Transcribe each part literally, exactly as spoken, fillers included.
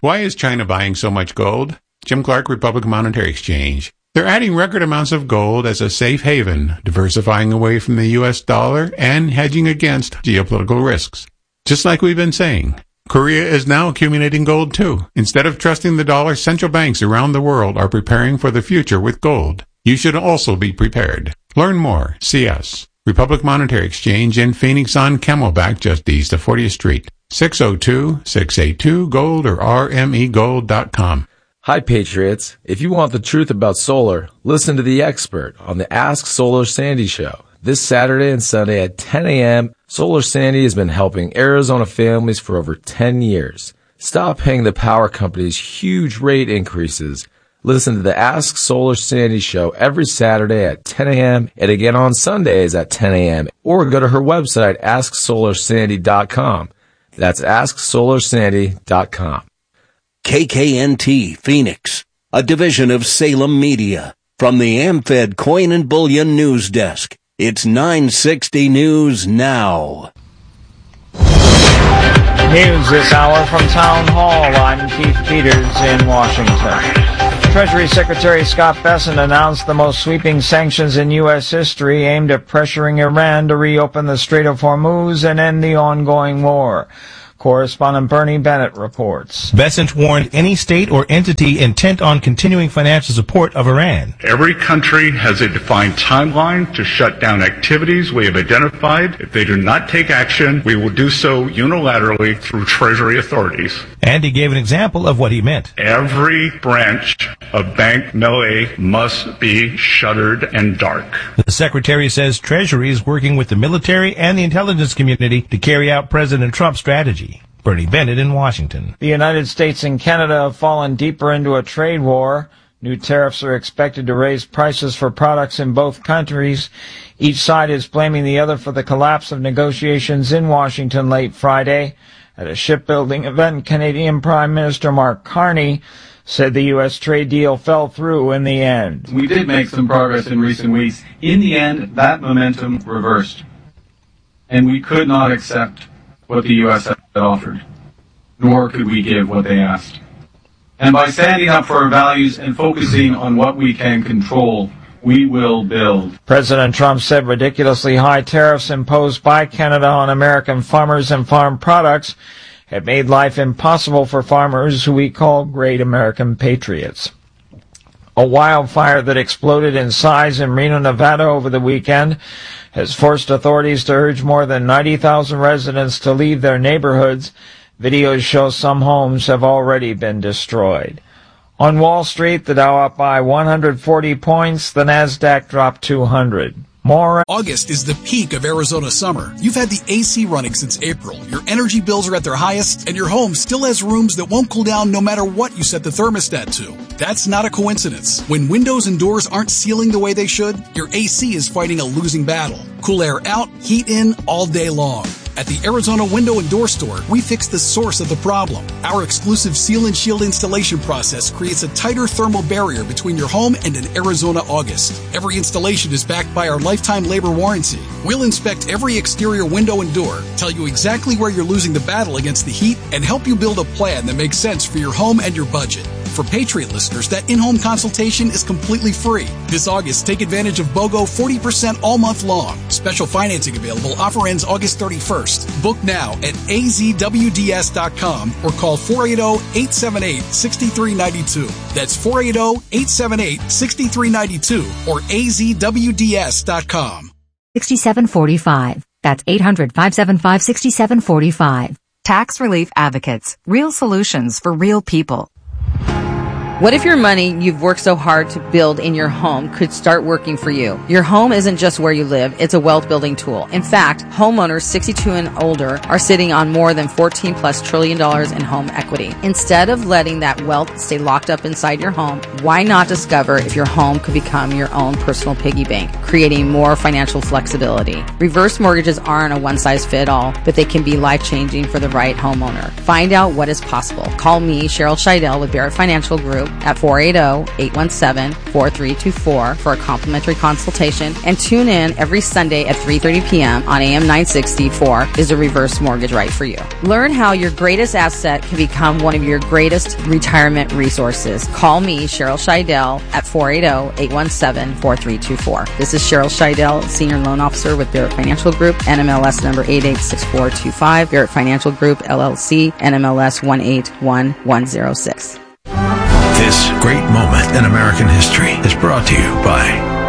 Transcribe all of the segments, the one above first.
Why is China buying so much gold? Jim Clark, Republic Monetary Exchange. They're adding record amounts of gold as a safe haven, diversifying away from the U S dollar and hedging against geopolitical risks. Just like we've been saying, Korea is now accumulating gold too. Instead of trusting the dollar, central banks around the world are preparing for the future with gold. You should also be prepared. Learn more. See us. Republic Monetary Exchange in Phoenix on Camelback, just east of fortieth Street. six oh two, six eight two, gold or r m e gold dot com. Hi, Patriots. If you want the truth about solar, listen to the expert on the Ask Solar Sandy show. This Saturday and Sunday at ten a.m., Solar Sandy has been helping Arizona families for over ten years. Stop paying the power companies huge rate increases. Listen to the Ask Solar Sandy show every Saturday at ten a.m. and again on Sundays at ten a.m. Or go to her website, ask solar sandy dot com. That's ask solar sandy dot com. K K N T Phoenix, a division of Salem Media. From the AmFed Coin and Bullion News Desk, it's nine sixty News Now. News this hour from Town Hall. I'm Keith Peters in Washington. Treasury Secretary Scott Bessent announced the most sweeping sanctions in U S history aimed at pressuring Iran to reopen the Strait of Hormuz and end the ongoing war. Correspondent Bernie Bennett reports. Bessent warned any state or entity intent on continuing financial support of Iran. Every country has a defined timeline to shut down activities we have identified. If they do not take action, we will do so unilaterally through Treasury authorities. And he gave an example of what he meant. Every branch of Bank Melay must be shuttered and dark. The Secretary says Treasury is working with the military and the intelligence community to carry out President Trump's strategy. Bernie Bennett in Washington. The United States and Canada have fallen deeper into a trade war. New tariffs are expected to raise prices for products in both countries. Each side is blaming the other for the collapse of negotiations in Washington late Friday. At a shipbuilding event, Canadian Prime Minister Mark Carney said the U S trade deal fell through in the end. We did make some progress in recent weeks. In the end, that momentum reversed. And we could not accept what the U S had offered, nor could we give what they asked. And by standing up for our values and focusing on what we can control, we will build. President Trump said ridiculously high tariffs imposed by Canada on American farmers and farm products have made life impossible for farmers who we call great American patriots. A wildfire that exploded in size in Reno, Nevada over the weekend has forced authorities to urge more than ninety thousand residents to leave their neighborhoods. Videos show some homes have already been destroyed. On Wall Street, the Dow up by one hundred forty points, the Nasdaq dropped two hundred. More. August is the peak of Arizona summer. You've had the A C running since April. Your energy bills are at their highest, and your home still has rooms that won't cool down no matter what you set the thermostat to. That's not a coincidence. When windows and doors aren't sealing the way they should, your A C is fighting a losing battle. Cool air out, heat in all day long. At the Arizona Window and Door Store, we fix the source of the problem. Our exclusive Seal and Shield installation process creates a tighter thermal barrier between your home and an Arizona August. Every installation is backed by our lifetime labor warranty. We'll inspect every exterior window and door, tell you exactly where you're losing the battle against the heat, and help you build a plan that makes sense for your home and your budget. For Patriot listeners, that in-home consultation is completely free. This August, take advantage of BOGO forty percent all month long. Special financing available. Offer ends August thirty-first. Book now at a z w d s dot com or call four eight zero, eight seven eight, six three nine two. That's four eight zero, eight seven eight, six three nine two or a z w d s dot com. sixty-seven forty-five. That's eight hundred, five seven five, six seven four five. Tax Relief Advocates. Real solutions for real people. What if your money you've worked so hard to build in your home could start working for you? Your home isn't just where you live, it's a wealth building tool. In fact, homeowners sixty-two and older are sitting on more than fourteen plus trillion dollars in home equity. Instead of letting that wealth stay locked up inside your home, why not discover if your home could become your own personal piggy bank, creating more financial flexibility? Reverse mortgages aren't a one-size-fit-all, but they can be life-changing for the right homeowner. Find out what is possible. Call me, Cheryl Scheidel with Barrett Financial Group, at four eight zero, eight one seven, four three two four for a complimentary consultation, and tune in every Sunday at three thirty p.m. on A M nine sixty for Is a Reverse Mortgage Right for You? Learn how your greatest asset can become one of your greatest retirement resources. Call me, Cheryl Scheidel, at four eight zero, eight one seven, four three two four. This is Cheryl Scheidel, Senior Loan Officer with Barrett Financial Group, N M L S number eight eight six four two five, Barrett Financial Group, L L C, N M L S one eight one one zero six. This great moment in American history is brought to you by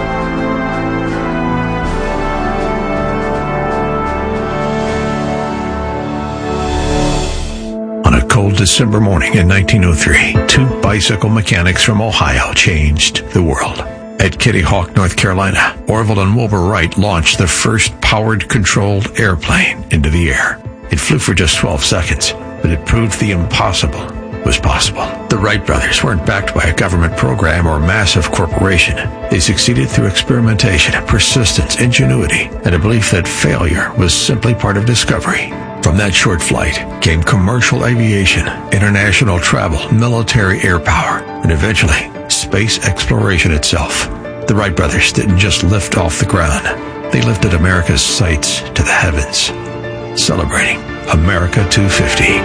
On a cold December morning in nineteen oh three, two bicycle mechanics from Ohio changed the world. At Kitty Hawk, North Carolina, Orville and Wilbur Wright launched the first powered controlled airplane into the air. It flew for just twelve seconds, but it proved the impossible was possible. The Wright brothers weren't backed by a government program or massive corporation. They succeeded through experimentation, persistence, ingenuity, and a belief that failure was simply part of discovery. From that short flight came commercial aviation, international travel, military air power, and eventually space exploration itself. The Wright brothers didn't just lift off the ground. They lifted America's sights to the heavens. Celebrating America two fifty.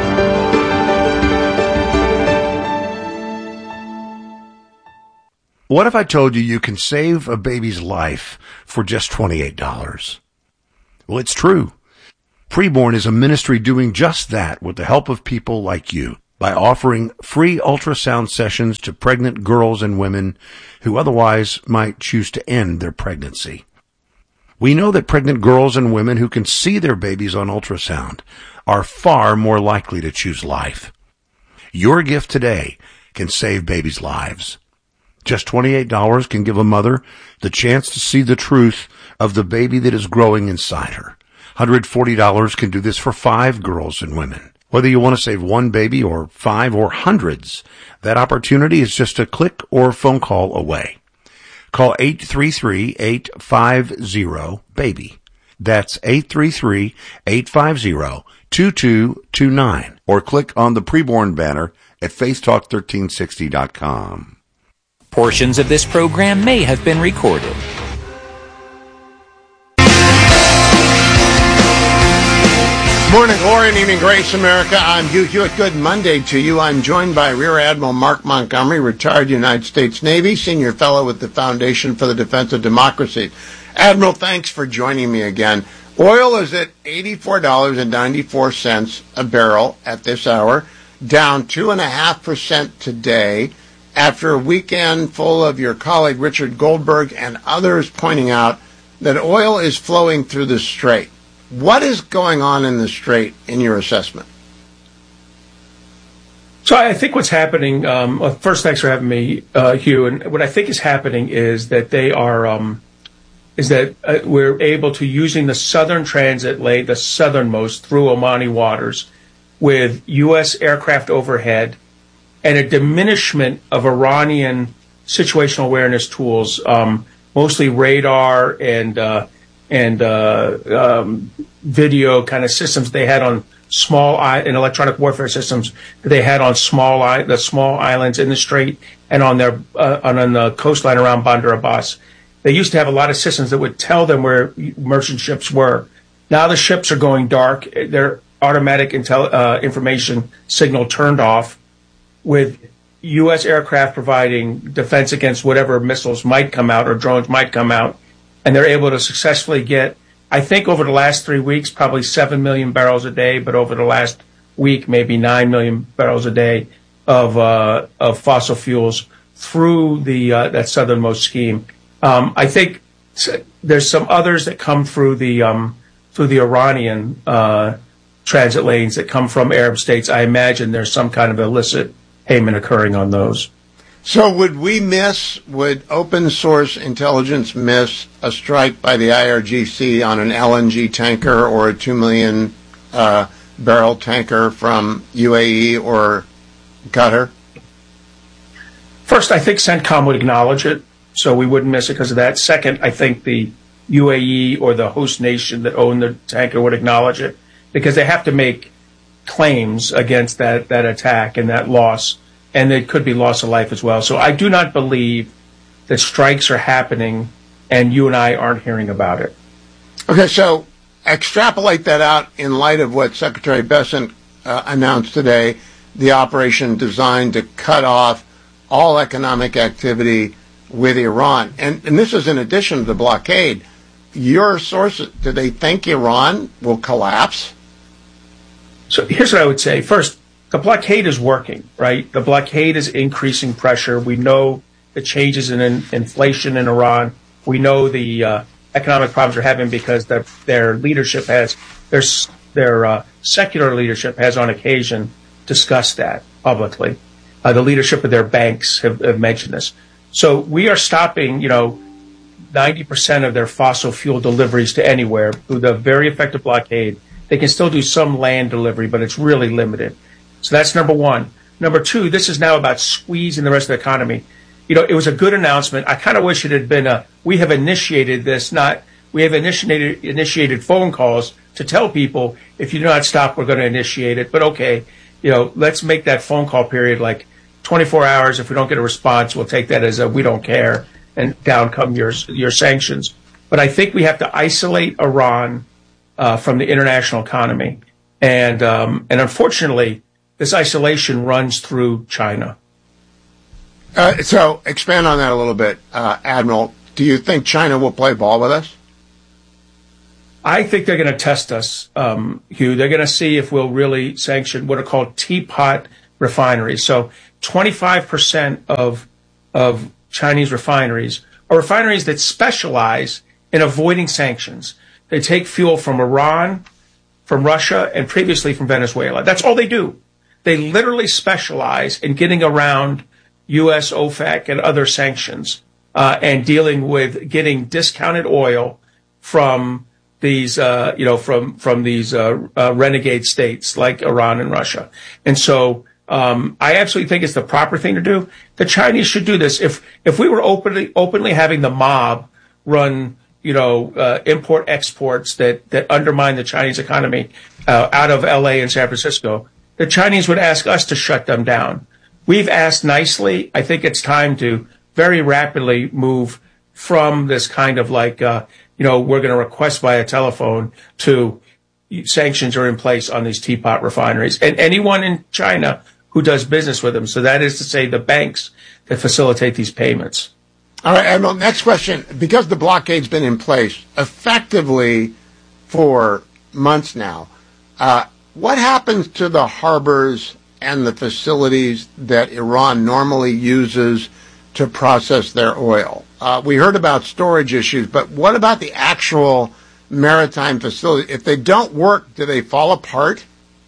What if I told you you can save a baby's life for just twenty-eight dollars? Well, it's true. Preborn is a ministry doing just that with the help of people like you by offering free ultrasound sessions to pregnant girls and women who otherwise might choose to end their pregnancy. We know that pregnant girls and women who can see their babies on ultrasound are far more likely to choose life. Your gift today can save babies' lives. Just twenty-eight dollars can give a mother the chance to see the truth of the baby that is growing inside her. one hundred forty dollars can do this for five girls and women. Whether you want to save one baby or five or hundreds, that opportunity is just a click or phone call away. Call eight three three, eight five zero, BABY. That's eight three three, eight five zero, two two two nine. Or click on the Preborn banner at faith talk thirteen sixty dot com. Portions of this program may have been recorded. Morning, glory, and evening grace, America. I'm Hugh Hewitt. Good Monday to you. I'm joined by Rear Admiral Mark Montgomery, retired United States Navy, senior fellow with the Foundation for the Defense of Democracy. Admiral, thanks for joining me again. Oil is at eighty-four dollars and ninety-four cents a barrel at this hour, down two point five percent today, after a weekend full of your colleague Richard Goldberg and others pointing out that oil is flowing through the Strait. What is going on in the Strait in your assessment? So I think what's happening, um, well, first, thanks for having me, uh, Hugh. And what I think is happening is that they are, um, is that uh, we're able to, using the southern transit lane, the southernmost through Omani waters, with U S aircraft overhead and a diminishment of Iranian situational awareness tools, um, mostly radar and uh, and uh, um, video kind of systems they had on small I- and electronic warfare systems that they had on small I- the small islands in the Strait and on their uh, on, on the coastline around Bandar Abbas. They used to have a lot of systems that would tell them where merchant ships were. Now the ships are going dark. Their automatic intel- uh, information signal turned off, with U S aircraft providing defense against whatever missiles might come out or drones might come out. And they're able to successfully get, I think over the last three weeks, probably seven million barrels a day, but over the last week, maybe nine million barrels a day of uh, of fossil fuels through the uh, that southernmost scheme. Um, I think there's some others that come through the um, through the Iranian uh, transit lanes that come from Arab states. I imagine there's some kind of illicit payment occurring on those. So would we miss, would open source intelligence miss a strike by the I R G C on an L N G tanker or a two million uh, barrel tanker from U A E or Qatar? First, I think CENTCOM would acknowledge it, so we wouldn't miss it because of that. Second, I think the U A E or the host nation that owned the tanker would acknowledge it, because they have to make claims against that, that attack and that loss. and there could be loss of life as well. So I do not believe that strikes are happening and you and I aren't hearing about it. Okay, so extrapolate that out in light of what Secretary Bessent uh, announced today, the operation designed to cut off all economic activity with Iran. And, and this is in addition to the blockade. Your sources, do they think Iran will collapse? So here's what I would say. First, the blockade is working, right? The blockade is increasing pressure. We know the changes in, in inflation in Iran. We know the uh, economic problems they're having because their, their leadership has, their, their uh, secular leadership has on occasion discussed that publicly. Uh, the leadership of their banks have, have mentioned this. So we are stopping, you know, ninety percent of their fossil fuel deliveries to anywhere through the very effective blockade. They can still do some land delivery, but it's really limited. So that's number one. Number two, this is now about squeezing the rest of the economy. You know, it was a good announcement. I kind of wish it had been a, we have initiated this, not, we have initiated, initiated phone calls to tell people, if you do not stop, we're going to initiate it. But okay, you know, let's make that phone call period like twenty-four hours. If we don't get a response, we'll take that as a we don't care, and down come your, your sanctions. But I think we have to isolate Iran uh, from the international economy. And, um, and unfortunately, this isolation runs through China. Uh, so expand on that a little bit, uh, Admiral. Do you think China will play ball with us? I think they're going to test us, um, Hugh. They're going to see if we'll really sanction what are called teapot refineries. So twenty-five percent of of Chinese refineries are refineries that specialize in avoiding sanctions. They take fuel from Iran, from Russia, and previously from Venezuela. That's all they do. They literally specialize in getting around U S OFAC and other sanctions uh, and dealing with getting discounted oil from these, uh, you know, from from these uh, uh, renegade states like Iran and Russia. And so um, I absolutely think it's the proper thing to do. The Chinese should do this. If if we were openly openly having the mob run, you know, uh, import exports that that undermine the Chinese economy uh, out of L A and San Francisco, the Chinese would ask us to shut them down. We've asked nicely. I think it's time to very rapidly move from this kind of like, uh, you know, we're going to request via telephone to sanctions are in place on these teapot refineries and anyone in China who does business with them. So that is to say the banks that facilitate these payments. All right, Admiral, next question. Because the blockade's been in place effectively for months now, uh, what happens to the harbors and the facilities that Iran normally uses to process their oil? Uh, we heard about storage issues, but what about the actual maritime facility? If they don't work, do they fall apart?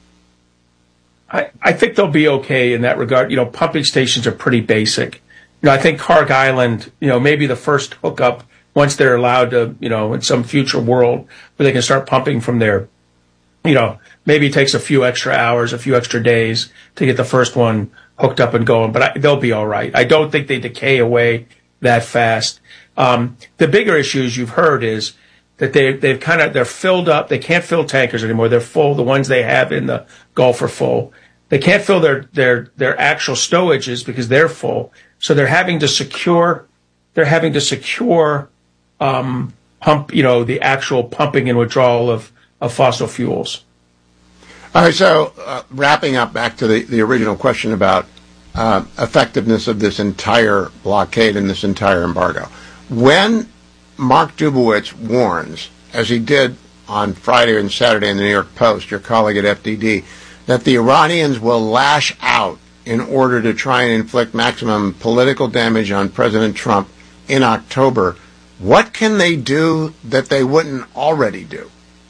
I, I think they'll be okay in that regard. You know, pumping stations are pretty basic. You know, I think Karg Island, you know, maybe the first hookup once they're allowed to, you know, in some future world where they can start pumping from there. You know, maybe it takes a few extra hours, a few extra days to get the first one hooked up and going, but I, they'll be all right. I don't think they decay away that fast. Um, the bigger issues you've heard is that they, they've kind of, they're filled up. They can't fill tankers anymore. They're full. The ones they have in the Gulf are full. They can't fill their, their, their actual stowages because they're full. So they're having to secure, they're having to secure, um, pump, you know, the actual pumping and withdrawal of, of fossil fuels. All right, so uh, wrapping up back to the, the original question about uh, effectiveness of this entire blockade and this entire embargo. When Mark Dubowitz warns, as he did on Friday and Saturday in the New York Post, your colleague at F D D, that the Iranians will lash out in order to try and inflict maximum political damage on President Trump in October, what can they do that they wouldn't already do?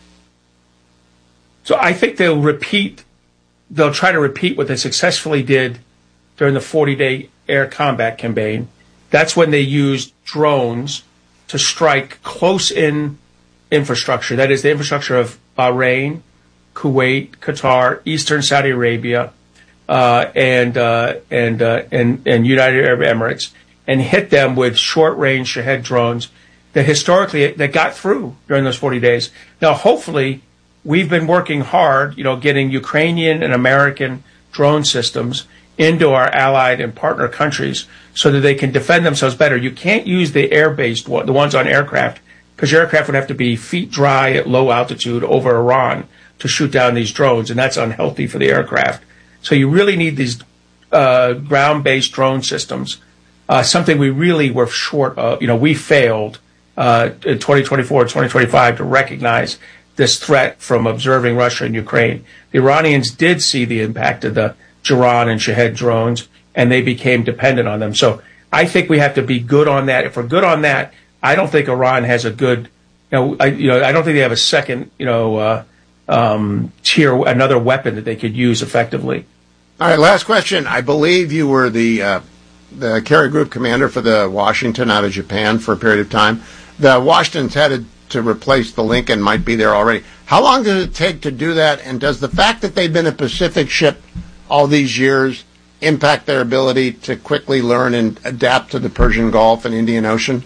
So I think they'll repeat, they'll try to repeat what they successfully did during the forty-day air combat campaign. That's when they used drones to strike close-in infrastructure. That is the infrastructure of Bahrain, Kuwait, Qatar, Eastern Saudi Arabia, uh, and, uh, and, uh, and, and United Arab Emirates, and hit them with short-range Shahed drones that historically, that got through during those forty days. Now, hopefully, we've been working hard, you know, getting Ukrainian and American drone systems into our allied and partner countries so that they can defend themselves better. You can't use the air-based, the ones on aircraft, because your aircraft would have to be feet dry at low altitude over Iran to shoot down these drones, and that's unhealthy for the aircraft. So you really need these uh, ground-based drone systems, uh, something we really were short of. You know, we failed uh, in twenty twenty-four, twenty twenty-five to recognize this threat from observing Russia and Ukraine. The Iranians did see the impact of the Jiran and Shahed drones, and they became dependent on them. So I think we have to be good on that. If we're good on that, I don't think Iran has a good, you know, I, you know, I don't think they have a second, you know, uh, um, tier, another weapon that they could use effectively. All right, last question. I believe you were the uh, the carrier group commander for the Washington out of Japan for a period of time. The Washington's headed to replace the Lincoln, might be there already. How long does it take to do that? And does the fact that they've been a Pacific ship all these years impact their ability to quickly learn and adapt to the Persian Gulf and Indian Ocean?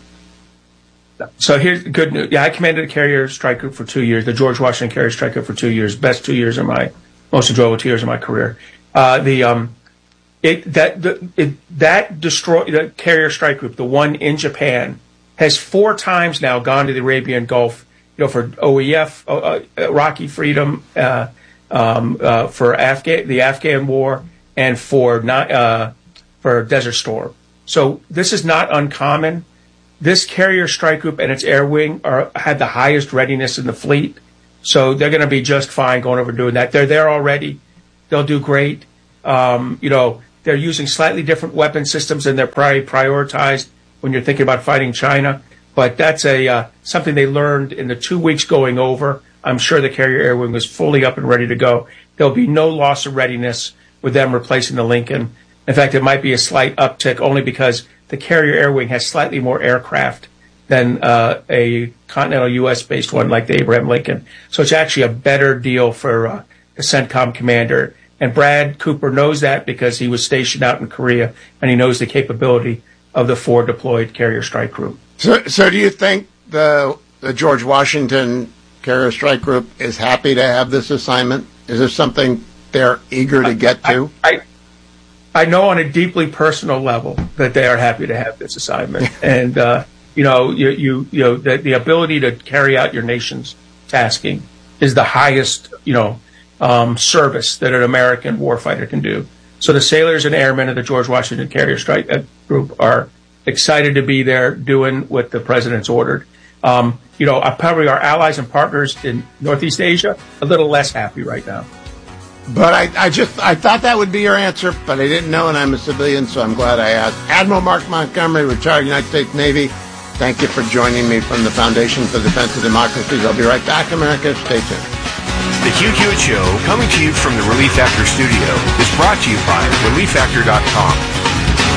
So here's good news. Yeah, I commanded a carrier strike group for two years, the George Washington Carrier Strike Group for two years, best two years of my, most enjoyable two years of my career. Uh, the, um, it, that, the, it, that destroy, the carrier strike group, the one in Japan, has four times now gone to the Arabian Gulf, you know, for O E F, uh, Iraqi freedom, uh, um, uh, for Afghan, the Afghan war, and for not, uh, for Desert Storm. So this is not uncommon. This carrier strike group and its air wing are, had the highest readiness in the fleet. So they're going to be just fine going over doing that. They're there already. They'll do great. Um, you know, they're using slightly different weapon systems and they're probably prioritized when you're thinking about fighting China. But that's a, uh, something they learned in the two weeks going over. I'm sure the carrier air wing was fully up and ready to go. There'll be no loss of readiness with them replacing the Lincoln. In fact, it might be a slight uptick only because the carrier air wing has slightly more aircraft than uh, a continental U S-based one like the Abraham Lincoln. So it's actually a better deal for uh, the CENTCOM commander. And Brad Cooper knows that because he was stationed out in Korea, and he knows the capability of the four deployed carrier strike group. So, so do you think the, the George Washington Carrier Strike Group is happy to have this assignment? Is this something they're eager to get to? I, I, I know on a deeply personal level that they are happy to have this assignment. And, uh, you know, you, you, you know, the, the ability to carry out your nation's tasking is the highest, you know, um, service that an American warfighter can do. So the sailors and airmen of the George Washington Carrier Strike Group are excited to be there doing what the president's ordered. Um, you know, probably our allies and partners in Northeast Asia, a little less happy right now. But I, I just, I thought that would be your answer, but I didn't know, and I'm a civilian, so I'm glad I asked. Admiral Mark Montgomery, retired United States Navy, thank you for joining me from the Foundation for the Defense of Democracies. I'll be right back, America. Stay tuned. The Hugh Hewitt Show, coming to you from the Relief Factor studio, is brought to you by relief factor dot com.